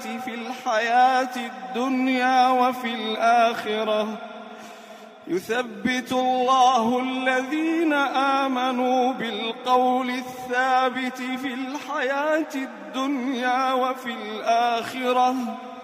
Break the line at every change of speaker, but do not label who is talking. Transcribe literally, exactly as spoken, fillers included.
في الحياة الدنيا وفي الآخرة يثبت الله الذين آمنوا بالقول الثابت في الحياة الدنيا وفي الآخرة